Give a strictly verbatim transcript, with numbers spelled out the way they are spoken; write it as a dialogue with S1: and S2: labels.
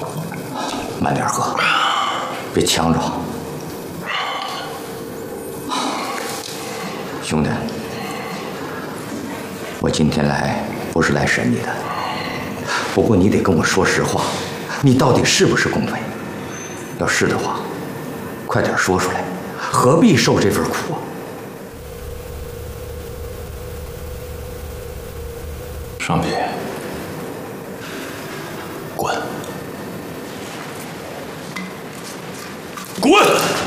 S1: 慢点喝，别呛着。兄弟，我今天来不是来审你的，不过你得跟我说实话，你到底是不是共匪？要是的话，快点说出来，何必受这份苦啊？
S2: 上笔，滚！滚！